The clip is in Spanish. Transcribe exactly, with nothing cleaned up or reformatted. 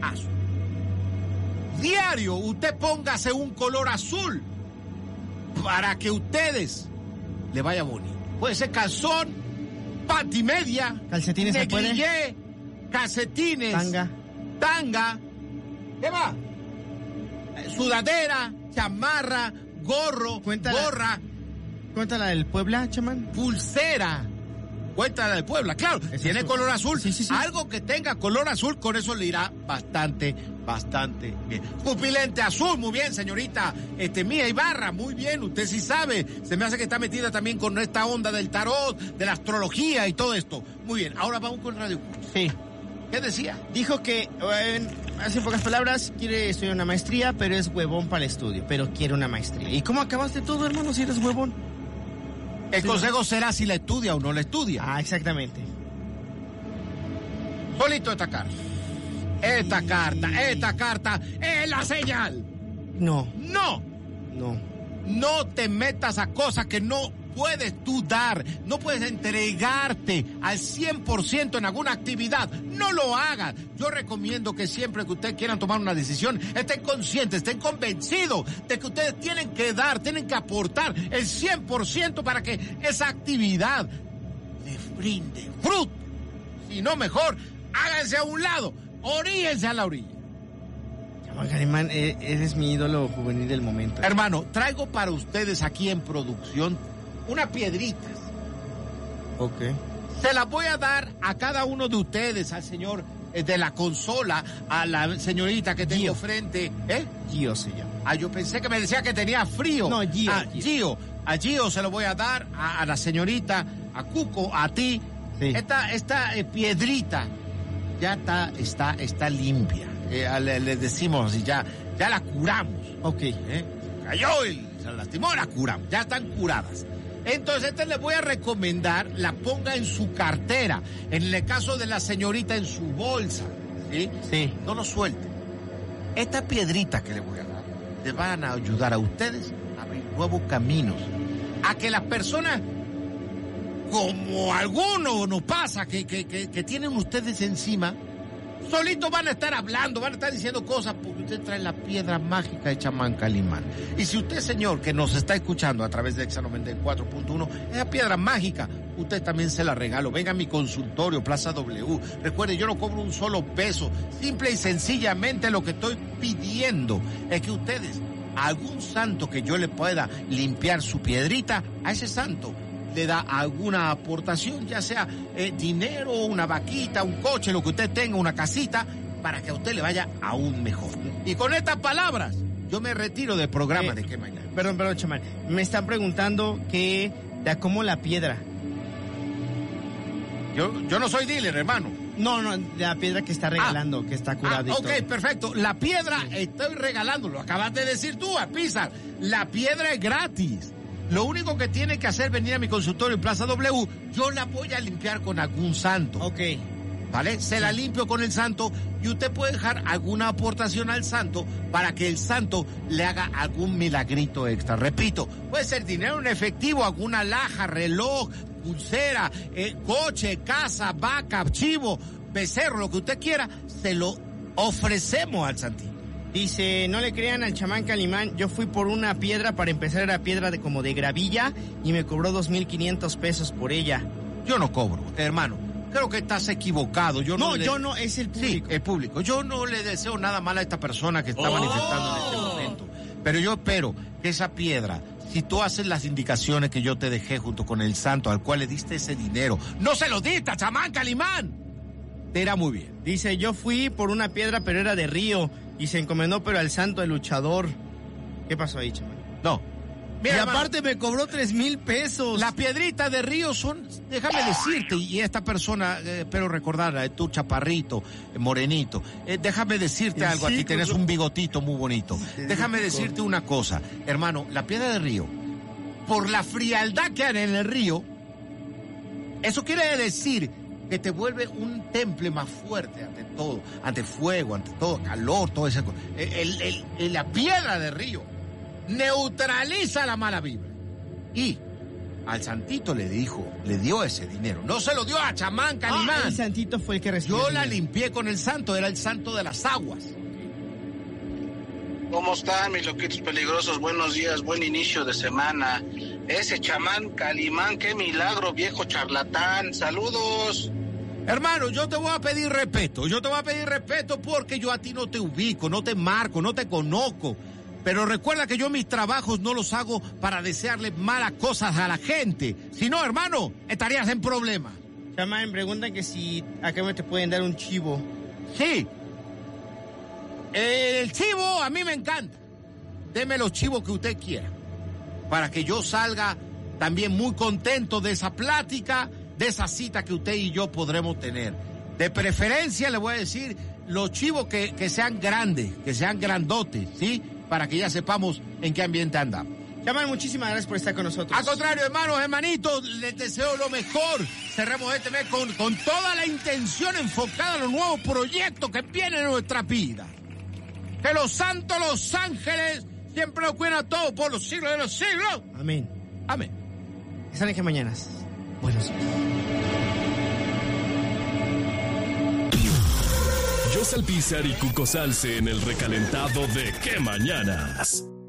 azul. Diario usted póngase un color azul para que ustedes le vaya bonito. Puede ser calzón, pantimedia, calcetines, negligé, calcetines, tanga, tanga, ¿qué más? Sudadera, chamarra, gorro, Cuéntala. gorra. Cuéntala del Puebla, chamán. Pulsera. Cuéntala de Puebla, claro. Eso tiene es... color azul. Sí, sí, sí. Algo que tenga color azul, con eso le irá bastante, bastante bien. Pupilente azul, muy bien, señorita. Este, Mía Ibarra, muy bien. Usted sí sabe. Se me hace que está metida también con esta onda del tarot, de la astrología y todo esto. Muy bien. Ahora vamos con Radio Curso. Sí. ¿Qué decía? Dijo que, en hace pocas palabras, quiere estudiar una maestría, pero es huevón para el estudio. Pero quiere una maestría. ¿Y cómo acabaste todo, hermano, si eres huevón? El sí, consejo será si la estudia o no la estudia. Ah, exactamente. Solito esta carta. Esta carta, esta carta es la señal. No. No. No. No te metas a cosas que no puedes tú dar. No puedes entregarte al cien por ciento en alguna actividad. No lo hagas. Yo recomiendo que siempre que ustedes quieran tomar una decisión, estén conscientes, estén convencidos de que ustedes tienen que dar, tienen que aportar el cien por ciento para que esa actividad les brinde fruto. Si no, mejor, háganse a un lado, oríense a la orilla. Calimán, eres mi ídolo juvenil del momento. Hermano, traigo para ustedes aquí en producción unas piedritas. Ok. Se las voy a dar a cada uno de ustedes, al señor de la consola, a la señorita que tengo Gio. frente. ¿Eh? Gio se llama. Ah, yo pensé que me decía que tenía frío. No, Gio. Ah, Gio. Gio. A Gio se lo voy a dar, a, a la señorita, a Cuco, a ti. Sí. Esta, esta eh, piedrita ya está, está, está limpia. Eh, le, le decimos así, ya, ya la curamos. Ok. ¿Eh? Cayó y se lastimó, la curamos. Ya están curadas. Entonces, este le voy a recomendar, la ponga en su cartera. En el caso de la señorita, en su bolsa. ¿Sí? Sí. No lo suelte. Esta piedrita que le voy a dar, le van a ayudar a ustedes a abrir nuevos caminos. A que las personas, como algunos nos pasa, que, que, que, que tienen ustedes encima, solitos van a estar hablando, van a estar diciendo cosas porque usted trae la piedra mágica de Chamán Calimán. Y si usted, señor, que nos está escuchando a través de Exa noventa y cuatro punto uno, esa piedra mágica, usted también se la regalo. Venga a mi consultorio, Plaza W. Recuerde, yo no cobro un solo peso. Simple y sencillamente lo que estoy pidiendo es que ustedes, a algún santo que yo le pueda limpiar su piedrita, a ese santo le da alguna aportación, ya sea eh, dinero, una vaquita, un coche, lo que usted tenga, una casita, para que a usted le vaya aún mejor. Y con estas palabras, yo me retiro del programa eh, de Qué Mañana. Perdón, perdón, chamán. Me están preguntando que te como la piedra. Yo, yo no soy dealer, hermano. No, no, la piedra que está regalando, ah, que está curada. Ah, ok, y todo. perfecto. La piedra sí. Estoy regalando, lo acabas de decir tú, a Pizar. La piedra es gratis. Lo único que tiene que hacer es venir a mi consultorio en Plaza W. Yo la voy a limpiar con algún santo. Ok. ¿Vale? Se la limpio con el santo y usted puede dejar alguna aportación al santo para que el santo le haga algún milagrito extra. Repito, puede ser dinero en efectivo, alguna laja, reloj, pulsera, eh, coche, casa, vaca, chivo, becerro, lo que usted quiera, se lo ofrecemos al santito. Dice, no le crean al chamán Calimán, yo fui por una piedra, para empezar era piedra de como de gravilla y me cobró dos mil quinientos pesos por ella. Yo no cobro, hermano, creo que estás equivocado. Yo no, no le... yo no, es el público. Sí, el público. Yo no le deseo nada mal a esta persona que está oh. manifestando en este momento, pero yo espero que esa piedra, si tú haces las indicaciones que yo te dejé junto con el santo al cual le diste ese dinero, no se lo diste a chamán Calimán, te irá muy bien. Dice, yo fui por una piedra pero era de río y se encomendó pero al santo, el luchador. ¿Qué pasó ahí, chamán? No. Mira, y hermano, aparte me cobró tres mil pesos. Las piedritas de río son, déjame decirte, y esta persona, eh, espero recordarla, tú chaparrito, eh, morenito, eh, déjame decirte algo, sí, aquí tenés con... un bigotito muy bonito. Sí, déjame sí, decirte con... una cosa, hermano, la piedra de río, por la frialdad que hay en el río, eso quiere decir que te vuelve un temple más fuerte ante todo, ante fuego, ante todo, calor, todo eso. El, el, el, la piedra de río neutraliza la mala vibra. Y al santito le dijo, le dio ese dinero. No se lo dio a Chamán Calimán. Ah, el santito fue el que recibió. Yo el la dinero. limpié con el santo, era el santo de las aguas. ¿Cómo están mis loquitos peligrosos? Buenos días, buen inicio de semana. Ese Chamán Calimán, qué milagro, viejo charlatán. Saludos. Hermano, yo te voy a pedir respeto, yo te voy a pedir respeto porque yo a ti no te ubico, no te marco, no te conozco. Pero recuerda que yo mis trabajos no los hago para desearle malas cosas a la gente. Si no, hermano, estarías en problemas. Chamán, preguntan que si a qué me te pueden dar un chivo. Sí. El chivo a mí me encanta. Deme los chivos que usted quiera. Para que yo salga también muy contento de esa plática, de esa cita que usted y yo podremos tener. De preferencia le voy a decir los chivos que, que sean grandes, que sean grandotes, ¿sí? Para que ya sepamos en qué ambiente andamos. Chamán, muchísimas gracias por estar con nosotros. Al contrario, hermanos, hermanitos, les deseo lo mejor. Cerremos este mes con, con toda la intención enfocada en los nuevos proyectos que vienen en nuestra vida. Que los santos, los ángeles, siempre nos cuiden a todos por los siglos de los siglos. Amén. Amén. ¿Saben qué mañanas? Buenos días. José Alpizar y Cuco Salce en el recalentado de Qué Mañanas.